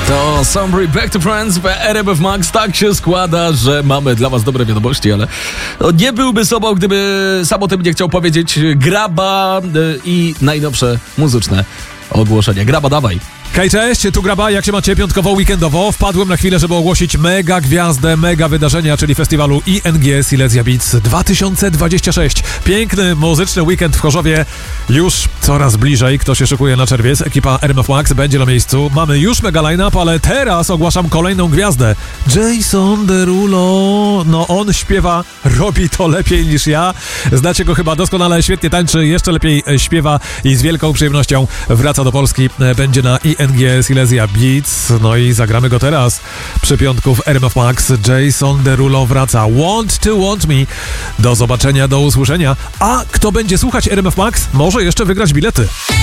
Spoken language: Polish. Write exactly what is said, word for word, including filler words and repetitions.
To Somebody Back to Friends w R M F Max. Tak się składa, że mamy dla was dobre wiadomości, ale no, nie byłby sobą, gdyby sam o tym nie chciał powiedzieć Graba yy, i najnowsze muzyczne ogłoszenia. Graba, dawaj. Hej, cześć, tu Graba, jak się macie piątkowo, weekendowo? Wpadłem na chwilę, żeby ogłosić mega gwiazdę, mega wydarzenia, czyli festiwalu I N G Silesia Beats dwa tysiące dwudziesty szósty. Piękny, muzyczny weekend w Chorzowie, już coraz bliżej. Kto się szykuje na czerwiec? Ekipa R M F Max będzie na miejscu. Mamy już mega line-up, ale teraz ogłaszam kolejną gwiazdę. Jason Derulo. No on śpiewa, robi to lepiej niż ja. Znacie go chyba doskonale, świetnie tańczy, jeszcze lepiej śpiewa i z wielką przyjemnością wraca do Polski. Będzie na I N G Silesia Beats. No i zagramy go teraz przy piątku w R M F Max. Jason Derulo wraca. Want to Want Me. Do zobaczenia, do usłyszenia. A kto będzie słuchać R M F Max, może jeszcze wygrać bilety.